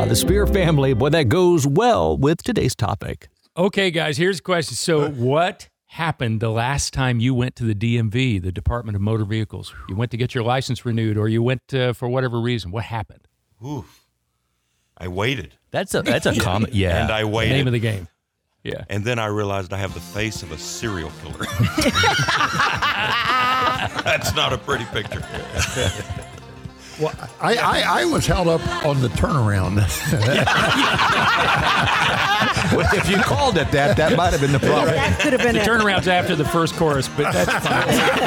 the Spear family. Boy, that goes well with today's topic. Okay, guys, here's a question. So what happened the last time you went to the DMV, the Department of Motor Vehicles? You went to get your license renewed, or you went for whatever reason. What happened? Oof. I waited. That's a common, yeah. And I waited. Name of the game. Yeah. And then I realized I have the face of a serial killer. That's not a pretty picture. Well, I was held up on the turnaround. Well, if you called it that might have been the problem. That could have been The it. turnaround's after the first chorus, but that's fine.